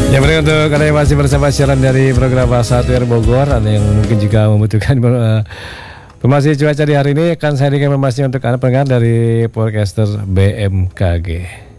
Ya, baik, untuk Anda yang masih bersama siaran dari program Satu R Bogor, Anda yang mungkin juga membutuhkan informasi cuaca di hari ini, akan saya berikan informasi untuk Anda pendengar dari podcaster BMKG.